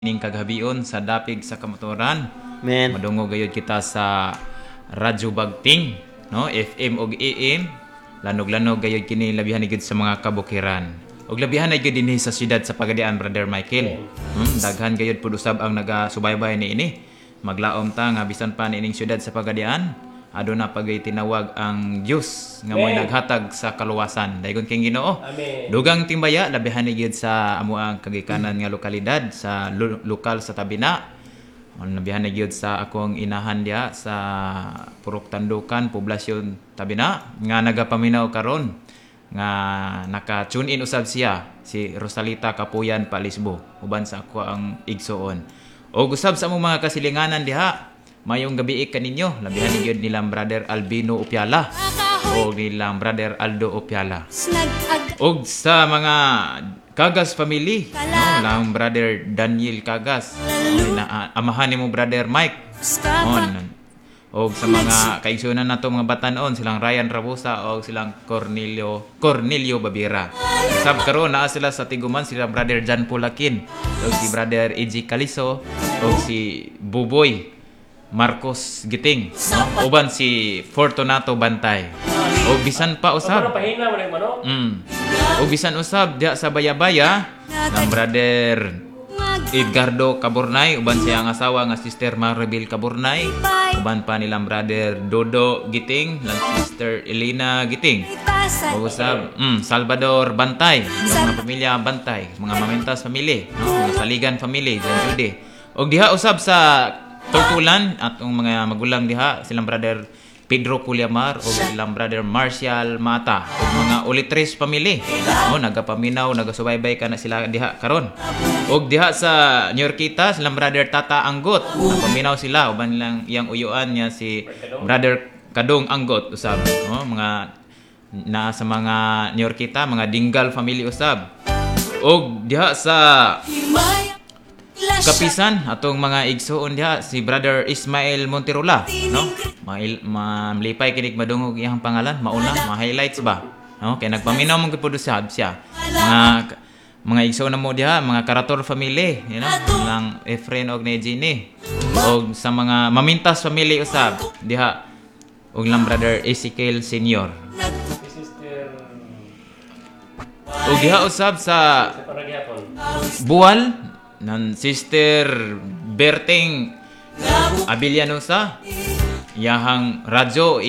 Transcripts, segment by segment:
ning kaghabion sa dapig sa kamotoran. Men. Madungo gayud kita sa Radyo Bagting, no? FM ug AM. Lanog-lanog gayud kini labihan gid sa mga kabukiran. Ug labihan na gid dinhi sa siyudad sa Pagadian, Brother Michael. Daghan gayud pud usab ang nagasubaybay niini. Maglaom ta nga bisan pa niining siyudad sa Pagadian, aduna pagay tinawag ang Dios nga mo'y naghatag sa kaluwasan. Dayon kay Ginoo. Dugang timbaya labihan ni gid sa amo ang kagikanan nga lokalidad sa lokal sa Tabina. Labihan ni gid sa akong inahan dia sa Purok Tandukan, poblasyon Tabina nga nagapaminaw karon nga naka-tune in usab siya si Rosalita Kapuyan Palisbo uban sa ako ang igsoon. O usab sa among mga kasilinganan diha. Mayong gabi kaninyo, labihan ni gyud nilang Brother Albino Opiala o nilang Brother Aldo Opiala. Og sa mga Kagas family, no, lang Brother Daniel Kagas, amahan ni mo Brother Mike. Og sa mga kaigsunan nato mga batanon, silang Ryan Rabusa o silang Cornelio Babira. Sab karon naa sila sa Tiguman, sila Brother Jan Pulakin, og si Brother EG Caliso, og si Buboy Marcos Giting, no? Uban si Fortunato Bantay. O bisan pa usab. O bisan usab diha sa Bayabaya ng Brother Edgardo Caburnay, uban siya ang asawa nga Sister Maribel Caburnay. Uban pa nilang Brother Dodo Giting, lang Sister Elena Giting. O usab Salvador Bantay, mga pamilya Bantay, mga Mamintas family, no? Mga Saligan family, Jan Judy. Og diha usab sa Tortulan at ang mga magulang diha silang Brother Pedro Culiamar o silang Brother Marcial Mata o mga Ulitres family. Nagapaminaw, nagasubaybay ka na sila diha karon. Og diha sa New Yorkita silang Brother Tata Anggot, nagpaminaw sila uban lang iyang uyuan niya si Brother Kadong Anggot usab. Mga naa sa mga New Yorkita, mga Dingal family usab. Og diha sa Kapisan atong mga igsoon diha si Brother Ismael Monterola, no? Malipay kinig madungog iyang pangalan, mauna, ma-highlights ba? No, kay nagpaminaw man gud siya. Mga igsoon na mo diha, mga Karator family, you know, lang Efren og Nejini. Og sa mga Mamintas family usab diha og lang Brother Ezekiel Senior. Og diha usab sa Buwal nan Sister Berting Abilianosa, yahang radyo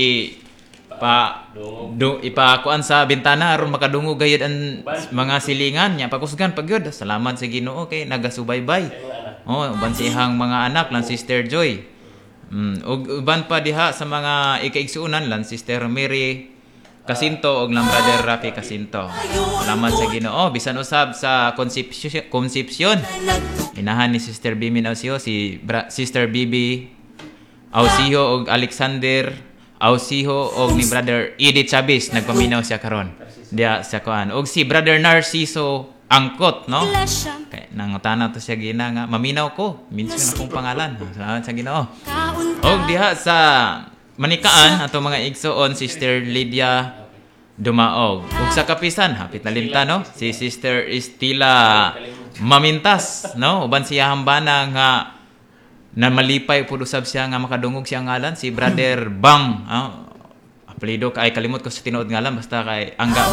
ipakuan sa bintana aron makadungog gayud ang mga silingan nya pakusgan pagyud. Salamat sa Ginoo kay nagasubaybay. Uban siyang mga anak lang Sister Joy. Ug uban pa diha sa mga ikaigsuunan lang Sister Mary Kasinto og lang Brother Rafi Kasinto. Salamat sa Ginoo. Bisan usab sa Concepcion. Inahan ni Sister Bimin Ausio, si Sister Bibi Ausio og Alexander Ausio og ni Brother Edith Chavez nagpaminaw siya karon. Dia sa kuan. Og si Brother Narciso Angkot, no? Kay nangutana to siya gina nga maminaw ko. Mention akong pangalan. Salamat sa Ginoo. Og diha sa Manikaan ato mga igsoon Sister Lydia Dumaog. Ug sa Kapisan hapit na limta, no? Si Sister Estila Mamintas, no? Uban siya hambana nga na malipay pud usab siya nga makadungog siya ngalan si Brother Bang. Apelyido kay kalimot ko sa tinuod ngalan basta kay Angga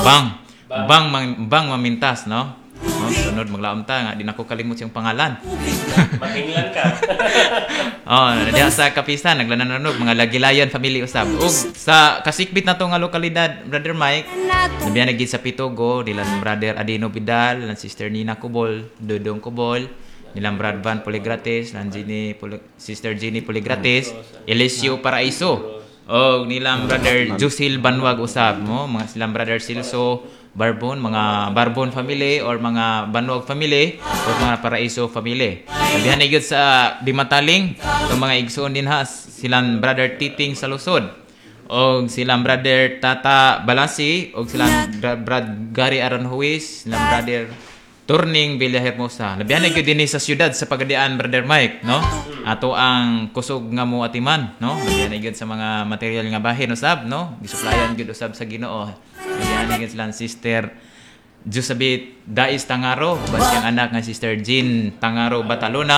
Bang Mamintas, no? Sunod maglaom ta nga di nako kalimot siyang pangalan. Makinglan ka. Diha sa Kapisan naglananog mga Lagilayan family usab. Ug sa kasikbit nato nga lokalidad Brother Mike, nabiyan gid sa Pitogo nilang Brother Adino Vidal, nilang Sister Nina Cobol, Dodong Cobol, nilang Brother Van Poligrates, nilang Sister Jenny Poligrates, Eliseo Paraiso, og nilang Brother Jusil Banwag usab mo, mga silang Brother Silso Barbon, mga Barbon family or mga Banwag family o mga Paraiso family. Sabihan na yun sa Dimataling, itong mga igsoon din ha, silang Brother Titing Salusod, o silang Brother Tata Balasi, o silang Brother Gary Aranjuez, silang Brother Turning Villahermosa. Labihan na yun din sa siyudad sa Pagadian, Brother Mike, no? Ato ang kusog nga mo atiman, no? Labihan na yun sa mga material nga bahin usab, no? Gisuplayan yun usab sa Ginoo. Labihan na yun silang Sister Josabit Dais Tangaro, basyang anak nga Sister Jean Tangaro Batalona.